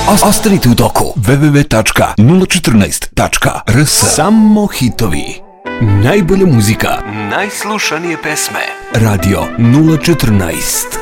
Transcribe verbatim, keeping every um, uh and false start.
Ostanite u toku. w w w tačka nula četrnaest tačka r s. Samo hitovi. Najbolja muzika. Najslušanije pesme. Radio nula četrnaest.